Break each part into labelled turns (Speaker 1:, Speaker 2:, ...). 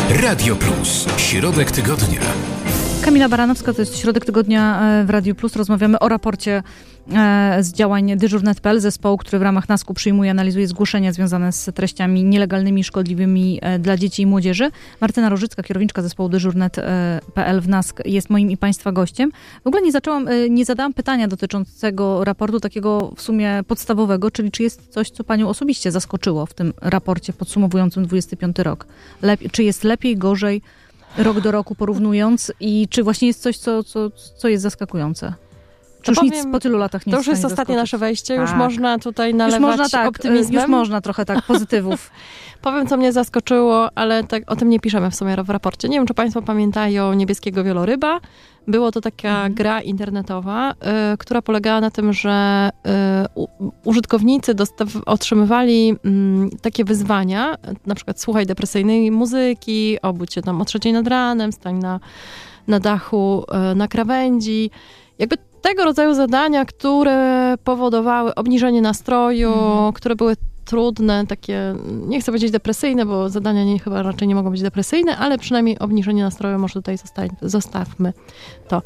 Speaker 1: Radio Plus. Środek tygodnia.
Speaker 2: Kamila Baranowska, to jest Środek Tygodnia w Radiu Plus. Rozmawiamy o raporcie z działań Dyżur.net.pl, zespołu, który w ramach NASK-u przyjmuje, analizuje zgłoszenia związane z treściami nielegalnymi i szkodliwymi dla dzieci i młodzieży. Martyna Rożycka, kierowniczka zespołu Dyżur.net.pl w NASK, jest moim i Państwa gościem. W ogóle nie zadałam pytania dotyczącego raportu takiego w sumie podstawowego, czyli czy jest coś, co Panią osobiście zaskoczyło w tym raporcie podsumowującym 25 rok? Czy jest lepiej, gorzej? Rok do roku porównując i czy właśnie jest coś, co jest zaskakujące? Czy już nic po tylu latach nie jest.
Speaker 3: To już jest ostatnie nasze wejście, już można tutaj nalewać optymizmem.
Speaker 2: Już można trochę pozytywów.
Speaker 3: Powiem, co mnie zaskoczyło, ale o tym nie piszemy w sumie w raporcie. Nie wiem, czy Państwo pamiętają Niebieskiego Wieloryba. Było to taka gra internetowa, która polegała na tym, że użytkownicy otrzymywali takie wyzwania, na przykład słuchaj depresyjnej muzyki, obudź się tam o 3:00 nad ranem, stań na dachu, na krawędzi. Jakby tego rodzaju zadania, które powodowały obniżenie nastroju, które były trudne, takie, nie chcę powiedzieć depresyjne, bo zadania chyba raczej nie mogą być depresyjne, ale przynajmniej obniżenie nastroju może tutaj zostawmy to.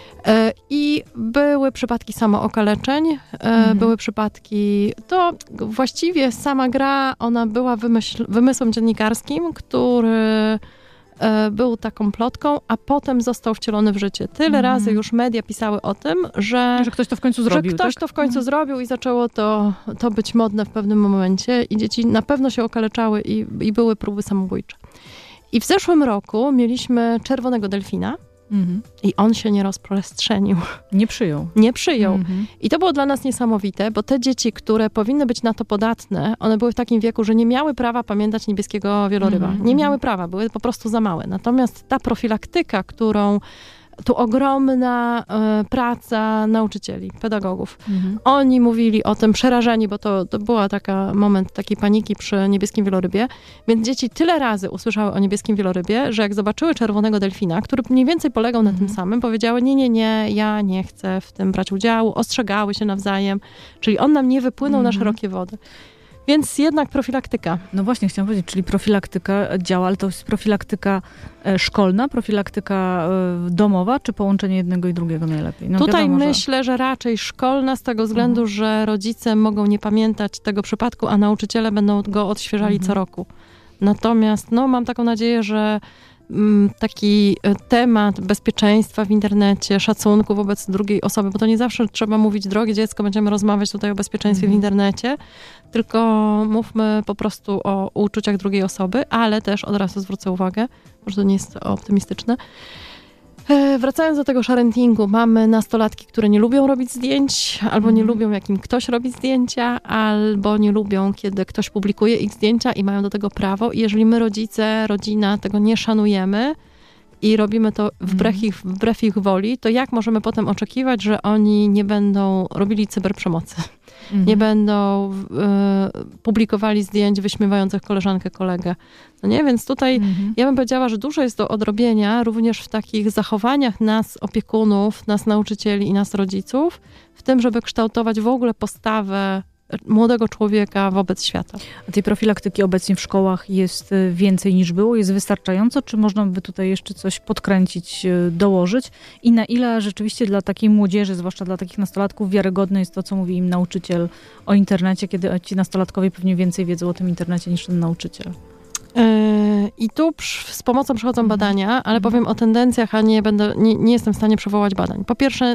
Speaker 3: I były przypadki samookaleczeń, były przypadki, to właściwie sama gra, ona była wymysłem dziennikarskim, który był taką plotką, a potem został wcielony w życie. Tyle razy już media pisały o tym, że
Speaker 2: ktoś to w końcu zrobił.
Speaker 3: To w końcu zrobił i zaczęło to być modne w pewnym momencie i dzieci na pewno się okaleczały i były próby samobójcze. I w zeszłym roku mieliśmy czerwonego delfina i on się nie rozprzestrzenił. Nie przyjął. I to było dla nas niesamowite, bo te dzieci, które powinny być na to podatne, one były w takim wieku, że nie miały prawa pamiętać Niebieskiego Wieloryba. Nie miały prawa, były po prostu za małe. Natomiast ta profilaktyka, którą tu ogromna praca nauczycieli, pedagogów. Oni mówili o tym przerażeni, bo to była moment takiej paniki przy Niebieskim Wielorybie, więc dzieci tyle razy usłyszały o Niebieskim Wielorybie, że jak zobaczyły czerwonego delfina, który mniej więcej polegał na tym samym, powiedziały nie, ja nie chcę w tym brać udziału, ostrzegały się nawzajem, czyli on nam nie wypłynął na szerokie wody. Więc jednak profilaktyka.
Speaker 2: No właśnie, chciałam powiedzieć, czyli profilaktyka działa, ale to jest profilaktyka szkolna, profilaktyka domowa, czy połączenie jednego i drugiego najlepiej? No
Speaker 3: tutaj
Speaker 2: wiadomo,
Speaker 3: myślę, że raczej szkolna z tego względu, że rodzice mogą nie pamiętać tego przypadku, a nauczyciele będą go odświeżali co roku. Natomiast mam taką nadzieję, że taki temat bezpieczeństwa w internecie, szacunku wobec drugiej osoby, bo to nie zawsze trzeba mówić, drogie dziecko, będziemy rozmawiać tutaj o bezpieczeństwie w internecie, tylko mówmy po prostu o uczuciach drugiej osoby, ale też od razu zwrócę uwagę, może to nie jest optymistyczne. Wracając do tego sharentingu, mamy nastolatki, które nie lubią robić zdjęć, albo nie lubią, jak im ktoś robi zdjęcia, albo nie lubią, kiedy ktoś publikuje ich zdjęcia i mają do tego prawo. I jeżeli my, rodzice, rodzina, tego nie szanujemy i robimy to wbrew ich woli, to jak możemy potem oczekiwać, że oni nie będą robili cyberprzemocy? Nie będą publikowali zdjęć wyśmiewających koleżankę, kolegę. No nie? Więc tutaj ja bym powiedziała, że dużo jest do odrobienia również w takich zachowaniach nas, opiekunów, nas, nauczycieli i nas, rodziców, w tym, żeby kształtować w ogóle postawę młodego człowieka wobec świata.
Speaker 2: A tej profilaktyki obecnie w szkołach jest więcej niż było? Jest wystarczająco? Czy można by tutaj jeszcze coś podkręcić, dołożyć? I na ile rzeczywiście dla takiej młodzieży, zwłaszcza dla takich nastolatków, wiarygodne jest to, co mówi im nauczyciel o internecie, kiedy ci nastolatkowie pewnie więcej wiedzą o tym internecie niż ten nauczyciel?
Speaker 3: I tu z pomocą przychodzą badania, ale powiem o tendencjach, a nie jestem w stanie przywołać badań. Po pierwsze,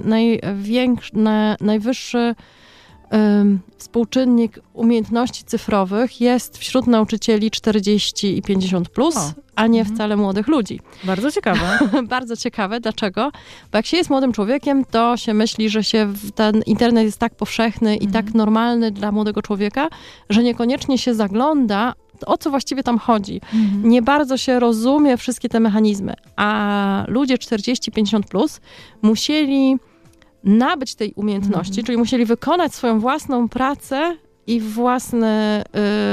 Speaker 3: najwyższy współczynnik umiejętności cyfrowych jest wśród nauczycieli 40 i 50+, a nie wcale młodych ludzi.
Speaker 2: Bardzo ciekawe.
Speaker 3: Bardzo ciekawe. Dlaczego? Bo jak się jest młodym człowiekiem, to się myśli, że ten internet jest tak powszechny i tak normalny dla młodego człowieka, że niekoniecznie się zagląda, o co właściwie tam chodzi. Nie bardzo się rozumie wszystkie te mechanizmy. A ludzie 40-50+ musieli nabyć tej umiejętności, czyli musieli wykonać swoją własną pracę i własny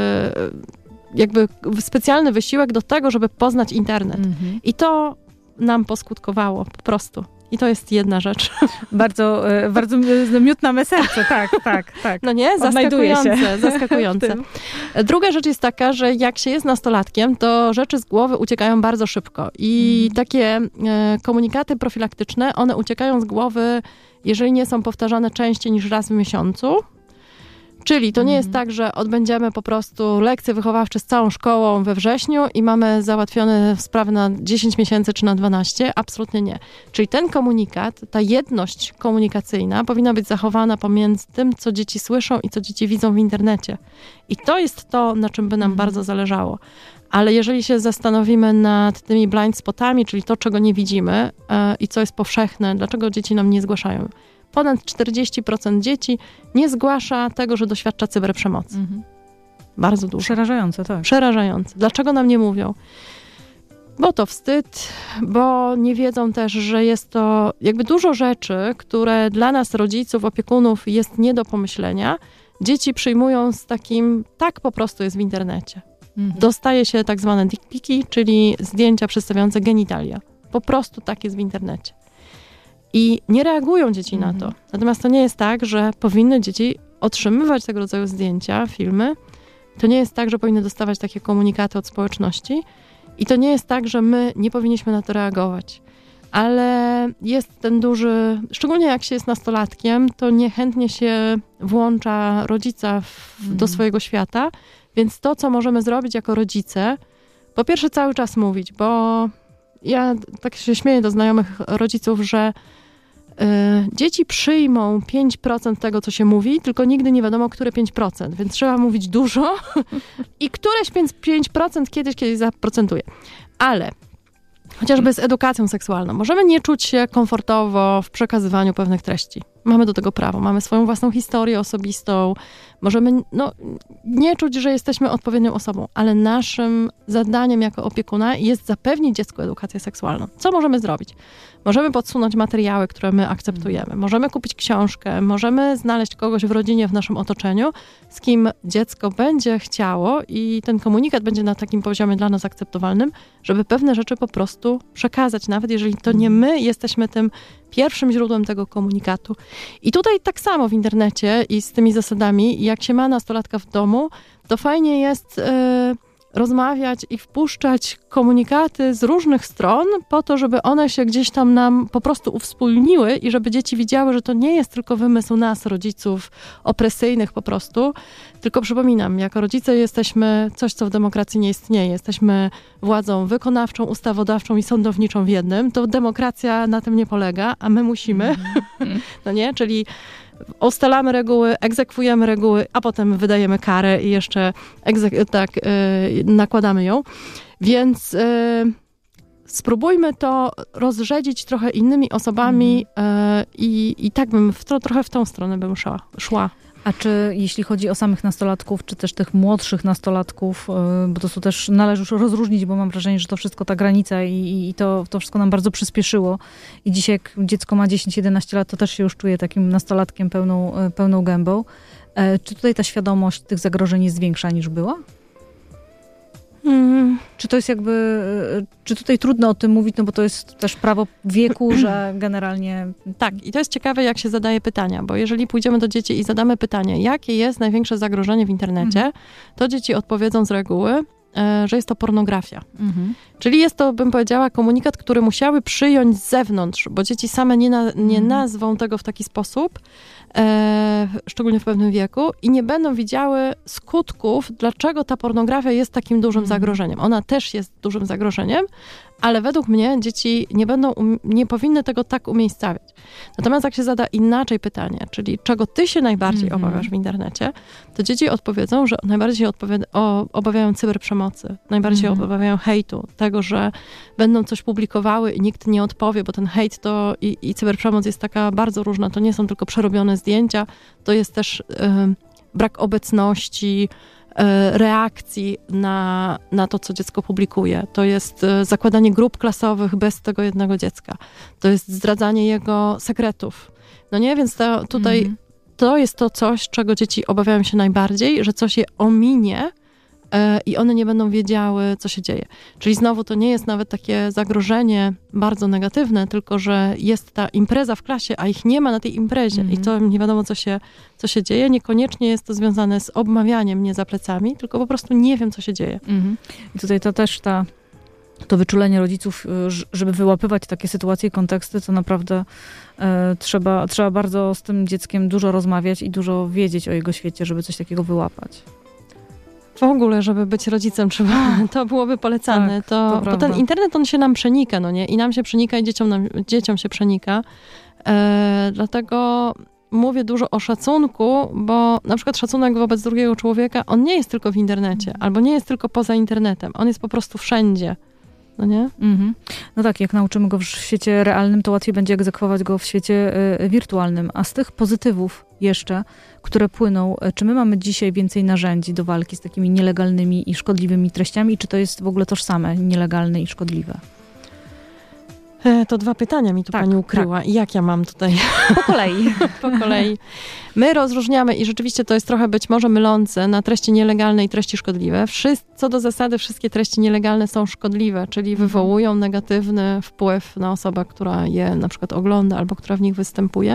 Speaker 3: jakby specjalny wysiłek do tego, żeby poznać internet. I to nam poskutkowało po prostu. I to jest jedna rzecz.
Speaker 2: Bardzo miód na me serce, tak.
Speaker 3: No nie? Zaskakujące. Druga rzecz jest taka, że jak się jest nastolatkiem, to rzeczy z głowy uciekają bardzo szybko. I takie komunikaty profilaktyczne, one uciekają z głowy, jeżeli nie są powtarzane częściej niż raz w miesiącu. Czyli to nie jest tak, że odbędziemy po prostu lekcje wychowawcze z całą szkołą we wrześniu i mamy załatwione sprawy na 10 miesięcy czy na 12. Absolutnie nie. Czyli ten komunikat, ta jedność komunikacyjna powinna być zachowana pomiędzy tym, co dzieci słyszą i co dzieci widzą w internecie. I to jest to, na czym by nam bardzo zależało. Ale jeżeli się zastanowimy nad tymi blind spotami, czyli to, czego nie widzimy i co jest powszechne, dlaczego dzieci nam nie zgłaszają. Ponad 40% dzieci nie zgłasza tego, że doświadcza cyberprzemocy. Bardzo dużo.
Speaker 2: Przerażające, tak.
Speaker 3: Przerażające. Dlaczego nam nie mówią? Bo to wstyd, bo nie wiedzą też, że jest to jakby dużo rzeczy, które dla nas, rodziców, opiekunów jest nie do pomyślenia. Dzieci przyjmują z takim, tak po prostu jest w internecie. Dostaje się tak zwane dick piki, czyli zdjęcia przedstawiające genitalia. Po prostu tak jest w internecie. I nie reagują dzieci na to. Natomiast to nie jest tak, że powinny dzieci otrzymywać tego rodzaju zdjęcia, filmy. To nie jest tak, że powinny dostawać takie komunikaty od społeczności. I to nie jest tak, że my nie powinniśmy na to reagować. Ale jest ten duży, szczególnie jak się jest nastolatkiem, to niechętnie się włącza rodzica do swojego świata. Więc to, co możemy zrobić jako rodzice, po pierwsze cały czas mówić, bo ja tak się śmieję do znajomych rodziców, że dzieci przyjmą 5% tego, co się mówi, tylko nigdy nie wiadomo, które 5%, więc trzeba mówić dużo i któreś 5% kiedyś zaprocentuje. Ale chociażby z edukacją seksualną. Możemy nie czuć się komfortowo w przekazywaniu pewnych treści. Mamy do tego prawo. Mamy swoją własną historię osobistą. Możemy nie czuć, że jesteśmy odpowiednią osobą, ale naszym zadaniem jako opiekuna jest zapewnić dziecku edukację seksualną. Co możemy zrobić? Możemy podsunąć materiały, które my akceptujemy. Możemy kupić książkę. Możemy znaleźć kogoś w rodzinie, w naszym otoczeniu, z kim dziecko będzie chciało i ten komunikat będzie na takim poziomie dla nas akceptowalnym, żeby pewne rzeczy po prostu przekazać, nawet jeżeli to nie my jesteśmy tym pierwszym źródłem tego komunikatu. I tutaj tak samo w internecie i z tymi zasadami, jak się ma nastolatka w domu, to fajnie jest rozmawiać i wpuszczać komunikaty z różnych stron po to, żeby one się gdzieś tam nam po prostu uwspólniły i żeby dzieci widziały, że to nie jest tylko wymysł nas, rodziców opresyjnych po prostu, tylko przypominam, jako rodzice jesteśmy coś, co w demokracji nie istnieje. Jesteśmy władzą wykonawczą, ustawodawczą i sądowniczą w jednym. To demokracja na tym nie polega, a my musimy, no nie? Czyli ustalamy reguły, egzekwujemy reguły, a potem wydajemy karę i jeszcze nakładamy ją. Więc spróbujmy to rozrzedzić trochę innymi osobami i tak bym trochę w tą stronę bym szła.
Speaker 2: A czy jeśli chodzi o samych nastolatków, czy też tych młodszych nastolatków, bo to też należy już rozróżnić, bo mam wrażenie, że to wszystko ta granica i to wszystko nam bardzo przyspieszyło. I dzisiaj jak dziecko ma 10-11 lat, to też się już czuje takim nastolatkiem pełną gębą. Czy tutaj ta świadomość tych zagrożeń jest większa niż była? Czy to jest czy tutaj trudno o tym mówić, no bo to jest też prawo wieku, że generalnie...
Speaker 3: Tak, i to jest ciekawe, jak się zadaje pytania, bo jeżeli pójdziemy do dzieci i zadamy pytanie, jakie jest największe zagrożenie w internecie, to dzieci odpowiedzą z reguły, że jest to pornografia. Czyli jest to, bym powiedziała, komunikat, który musiały przyjąć z zewnątrz, bo dzieci same nie nazwą tego w taki sposób, szczególnie w pewnym wieku, i nie będą widziały skutków, dlaczego ta pornografia jest takim dużym zagrożeniem. Ona też jest dużym zagrożeniem, ale według mnie dzieci nie powinny tego tak umiejscawiać. Natomiast jak się zada inaczej pytanie, czyli czego ty się najbardziej obawiasz w internecie, to dzieci odpowiedzą, że najbardziej obawiają cyberprzemocy, najbardziej obawiają hejtu, tego, że będą coś publikowały i nikt nie odpowie, bo ten hejt to i cyberprzemoc jest taka bardzo różna. To nie są tylko przerobione zdjęcia, to jest też brak obecności, reakcji na to, co dziecko publikuje. To jest zakładanie grup klasowych bez tego jednego dziecka. To jest zdradzanie jego sekretów. No nie, więc tutaj to jest to coś, czego dzieci obawiają się najbardziej, że coś je ominie, i one nie będą wiedziały, co się dzieje. Czyli znowu to nie jest nawet takie zagrożenie bardzo negatywne, tylko że jest ta impreza w klasie, a ich nie ma na tej imprezie i to nie wiadomo, co się dzieje. Niekoniecznie jest to związane z obmawianiem mnie za plecami, tylko po prostu nie wiem, co się dzieje.
Speaker 2: I tutaj to też to wyczulenie rodziców, żeby wyłapywać takie sytuacje i konteksty, to naprawdę trzeba bardzo z tym dzieckiem dużo rozmawiać i dużo wiedzieć o jego świecie, żeby coś takiego wyłapać.
Speaker 3: W ogóle, żeby być rodzicem, to byłoby polecane.
Speaker 2: Tak,
Speaker 3: bo ten internet, on się nam przenika, no nie? I nam się przenika, i dzieciom się przenika. Dlatego mówię dużo o szacunku, bo na przykład szacunek wobec drugiego człowieka, on nie jest tylko w internecie, albo nie jest tylko poza internetem. On jest po prostu wszędzie. No nie?
Speaker 2: No tak, jak nauczymy go w świecie realnym, to łatwiej będzie egzekwować go w świecie wirtualnym. A z tych pozytywów jeszcze, które płyną, czy my mamy dzisiaj więcej narzędzi do walki z takimi nielegalnymi i szkodliwymi treściami, czy to jest w ogóle tożsame, nielegalne i szkodliwe?
Speaker 3: To 2 pytania mi tu pani ukryła. I jak ja mam tutaj? Po kolei. My rozróżniamy, i rzeczywiście to jest trochę być może mylące, na treści nielegalne i treści szkodliwe. Co do zasady wszystkie treści nielegalne są szkodliwe, czyli wywołują negatywny wpływ na osobę, która je na przykład ogląda albo która w nich występuje.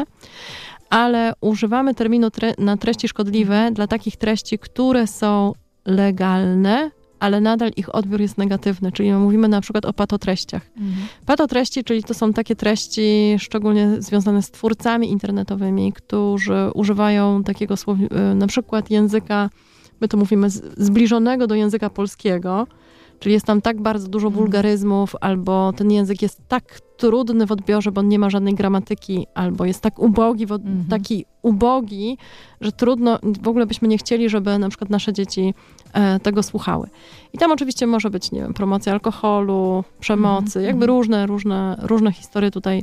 Speaker 3: Ale używamy terminu na treści szkodliwe dla takich treści, które są legalne, ale nadal ich odbiór jest negatywny, czyli mówimy na przykład o patotreściach. Patotreści, czyli to są takie treści szczególnie związane z twórcami internetowymi, którzy używają takiego na przykład języka, my to mówimy zbliżonego do języka polskiego, czyli jest tam tak bardzo dużo wulgaryzmów, albo ten język jest tak trudny w odbiorze, bo on nie ma żadnej gramatyki, albo jest tak ubogi, taki ubogi, że trudno, w ogóle byśmy nie chcieli, żeby na przykład nasze dzieci tego słuchały. I tam oczywiście może być, nie wiem, promocja alkoholu, przemocy, jakby różne historie tutaj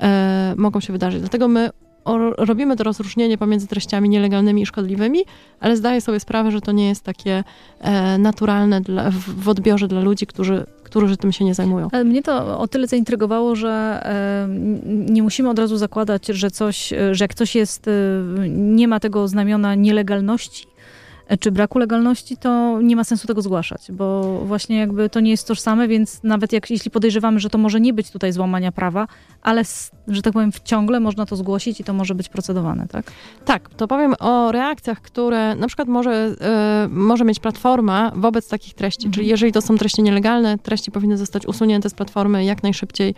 Speaker 3: mogą się wydarzyć. Dlatego my robimy to rozróżnienie pomiędzy treściami nielegalnymi i szkodliwymi, ale zdaję sobie sprawę, że to nie jest takie naturalne w odbiorze dla ludzi, którzy tym się nie zajmują.
Speaker 2: Ale mnie to o tyle zaintrygowało, że nie musimy od razu zakładać, że jak coś jest, nie ma tego znamiona nielegalności, czy braku legalności, to nie ma sensu tego zgłaszać, bo właśnie jakby to nie jest tożsame, więc nawet jeśli podejrzewamy, że to może nie być tutaj złamania prawa, ale, że tak powiem, ciągle można to zgłosić i to może być procedowane, tak?
Speaker 3: Tak, to powiem o reakcjach, które na przykład może mieć platforma wobec takich treści, czyli jeżeli to są treści nielegalne, treści powinny zostać usunięte z platformy jak najszybciej,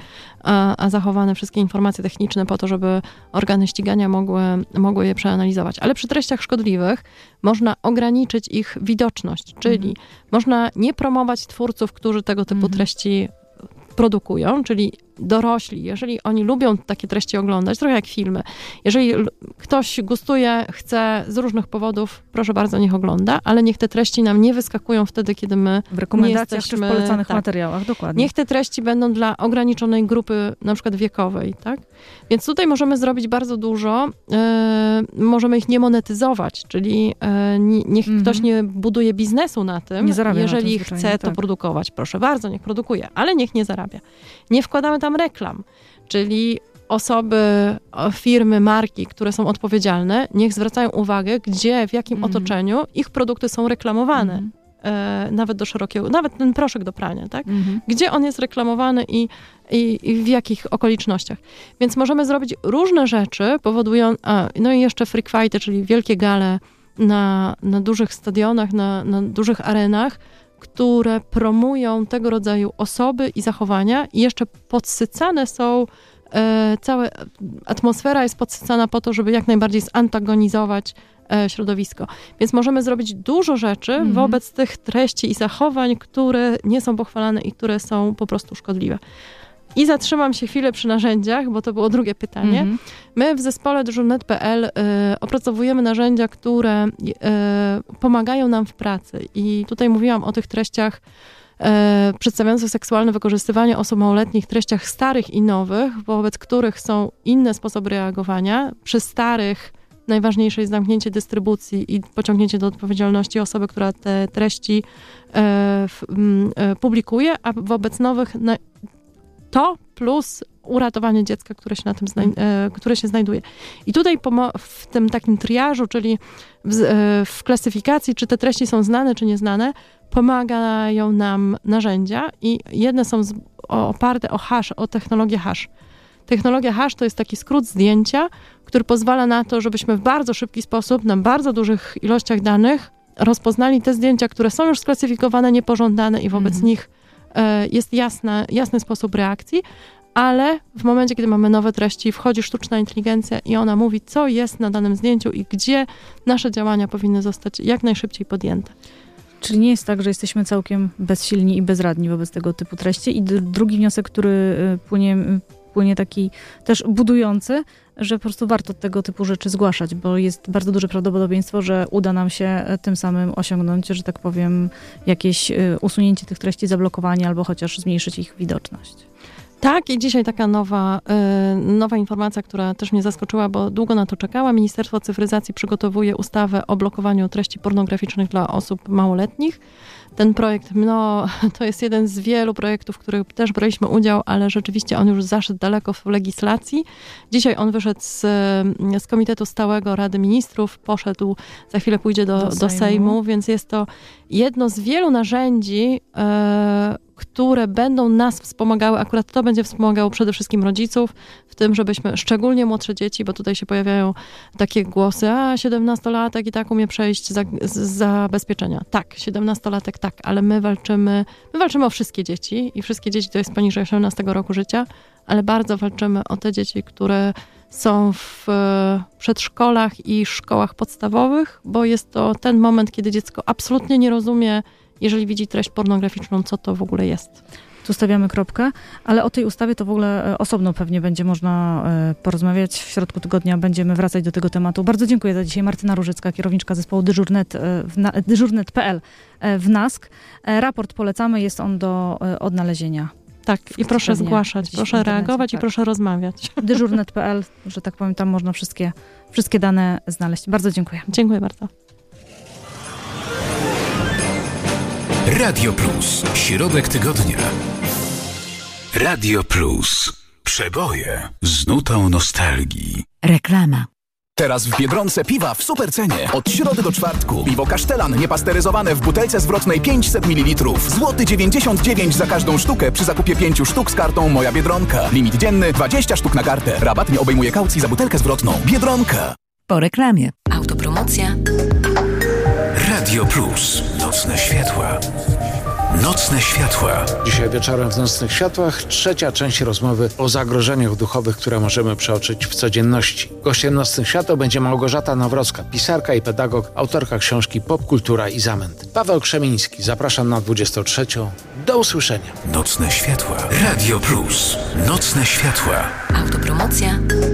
Speaker 3: a zachowane wszystkie informacje techniczne po to, żeby organy ścigania mogły je przeanalizować. Ale przy treściach szkodliwych można ograniczyć ich widoczność, czyli można nie promować twórców, którzy tego typu treści produkują, czyli dorośli, jeżeli oni lubią takie treści oglądać, trochę jak filmy. Jeżeli ktoś gustuje, chce z różnych powodów, proszę bardzo, niech ogląda, ale niech te treści nam nie wyskakują wtedy, kiedy my
Speaker 2: w rekomendacjach czy w polecanych materiałach, dokładnie.
Speaker 3: Niech te treści będą dla ograniczonej grupy, na przykład wiekowej, tak? Więc tutaj możemy zrobić bardzo dużo, możemy ich nie monetyzować, czyli niech ktoś nie buduje biznesu na tym, jeżeli chce to produkować. Proszę bardzo, niech produkuje, ale niech nie zarabia. Nie wkładamy tam reklam, czyli osoby, firmy, marki, które są odpowiedzialne, niech zwracają uwagę, gdzie, w jakim otoczeniu ich produkty są reklamowane. Nawet do szerokiego, nawet ten proszek do prania, tak? Gdzie on jest reklamowany i w jakich okolicznościach. Więc możemy zrobić różne rzeczy, no i jeszcze freak fighty, czyli wielkie gale na dużych stadionach, na dużych arenach, które promują tego rodzaju osoby i zachowania i jeszcze podsycane są, cała atmosfera jest podsycana po to, żeby jak najbardziej zantagonizować środowisko. Więc możemy zrobić dużo rzeczy wobec tych treści i zachowań, które nie są pochwalane i które są po prostu szkodliwe. I zatrzymam się chwilę przy narzędziach, bo to było drugie pytanie. My w zespole dyżurnet.pl opracowujemy narzędzia, które pomagają nam w pracy. I tutaj mówiłam o tych treściach przedstawiających seksualne wykorzystywanie osób małoletnich, treściach starych i nowych, wobec których są inne sposoby reagowania. Przy starych najważniejsze jest zamknięcie dystrybucji i pociągnięcie do odpowiedzialności osoby, która te treści publikuje, a wobec nowych to plus uratowanie dziecka, które się na tym które się znajduje. I tutaj w tym takim triażu, czyli w klasyfikacji, czy te treści są znane, czy nieznane, pomagają nam narzędzia i jedne są oparte o hash, o technologię hash. Technologia hash to jest taki skrót zdjęcia, który pozwala na to, żebyśmy w bardzo szybki sposób, na bardzo dużych ilościach danych rozpoznali te zdjęcia, które są już sklasyfikowane, niepożądane i wobec nich jest jasny sposób reakcji, ale w momencie, kiedy mamy nowe treści, wchodzi sztuczna inteligencja i ona mówi, co jest na danym zdjęciu i gdzie nasze działania powinny zostać jak najszybciej podjęte.
Speaker 2: Czyli nie jest tak, że jesteśmy całkiem bezsilni i bezradni wobec tego typu treści. I drugi wniosek, który płynie taki też budujący, że po prostu warto tego typu rzeczy zgłaszać, bo jest bardzo duże prawdopodobieństwo, że uda nam się tym samym osiągnąć, że tak powiem, jakieś usunięcie tych treści, zablokowanie albo chociaż zmniejszyć ich widoczność.
Speaker 3: Tak, i dzisiaj taka nowa informacja, która też mnie zaskoczyła, bo długo na to czekała. Ministerstwo Cyfryzacji przygotowuje ustawę o blokowaniu treści pornograficznych dla osób małoletnich. Ten projekt, to jest jeden z wielu projektów, w których też braliśmy udział, ale rzeczywiście on już zaszedł daleko w legislacji. Dzisiaj on wyszedł z Komitetu Stałego Rady Ministrów, poszedł, za chwilę pójdzie do Sejmu, więc jest to jedno z wielu narzędzi, które będą nas wspomagały, akurat to będzie wspomagało przede wszystkim rodziców, w tym, żebyśmy, szczególnie młodsze dzieci, bo tutaj się pojawiają takie głosy, 17-latek i tak umie przejść z zabezpieczenia. Tak, 17-latek tak, ale my walczymy o wszystkie dzieci i wszystkie dzieci to jest poniżej 18 roku życia, ale bardzo walczymy o te dzieci, które są w przedszkolach i szkołach podstawowych, bo jest to ten moment, kiedy dziecko absolutnie nie rozumie, jeżeli widzi treść pornograficzną, co to w ogóle jest.
Speaker 2: Tu stawiamy kropkę, ale o tej ustawie to w ogóle osobno pewnie będzie można porozmawiać. W środku tygodnia będziemy wracać do tego tematu. Bardzo dziękuję za dzisiaj. Martyna Różycka, kierowniczka zespołu dyżurnet.pl w NASK. Raport polecamy, jest on do odnalezienia.
Speaker 3: Tak, i proszę zgłaszać, proszę reagować i proszę rozmawiać.
Speaker 2: Dyżurnet.pl, że tak powiem, tam można wszystkie dane znaleźć. Bardzo dziękuję.
Speaker 3: Dziękuję bardzo.
Speaker 1: Radio Plus. Środek tygodnia. Radio Plus. Przeboje z nutą nostalgii.
Speaker 4: Reklama.
Speaker 5: Teraz w Biedronce piwa w supercenie. Od środy do czwartku. Piwo Kasztelan niepasteryzowane w butelce zwrotnej 500 ml. Złoty 99 za każdą sztukę przy zakupie 5 sztuk z kartą Moja Biedronka. Limit dzienny 20 sztuk na kartę. Rabat nie obejmuje kaucji za butelkę zwrotną. Biedronka.
Speaker 4: Po reklamie.
Speaker 6: Autopromocja.
Speaker 1: Radio Plus. Nocne światła. Nocne światła.
Speaker 7: Dzisiaj wieczorem w Nocnych Światłach trzecia część rozmowy o zagrożeniach duchowych, które możemy przeoczyć w codzienności. Gościem Nocnych Światła będzie Małgorzata Nawrocka, pisarka i pedagog, autorka książki Popkultura i zamęt. Paweł Krzemiński, zapraszam na 23. Do usłyszenia.
Speaker 1: Nocne światła. Radio Plus. Nocne światła.
Speaker 6: Autopromocja.